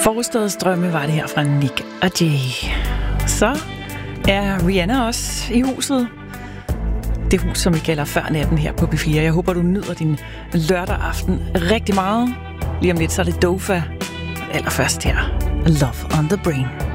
Forstadsdrømme var det her fra Nick og Jay. Så er Rihanna også i huset. Det hus, som vi kalder før natten her på P4. Jeg håber, du nyder din lørdag aften rigtig meget. Lige om lidt, så er det Dofa. Allerførst her. Love on the Brain.